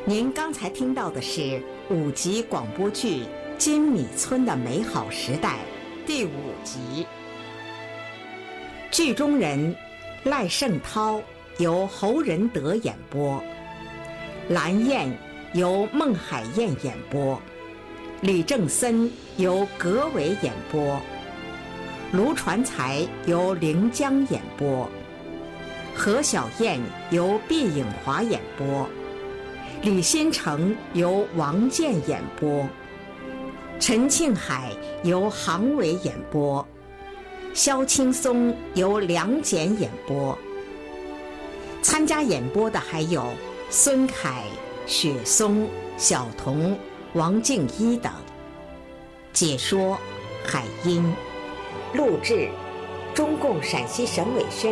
您刚才听到的是5集广播剧《金米村的美好时代》第5集。剧中人赖胜涛由侯仁德演播，蓝燕由孟海燕演播，李正森由葛伟演播，卢传才由凌江演播，何小燕由毕颖华演播，李新成由王健演播，陈庆海由杭伟演播，萧青松由梁简演播。参加演播的还有孙凯、雪松、小童、王静一等。解说海音。录制中共陕西省委宣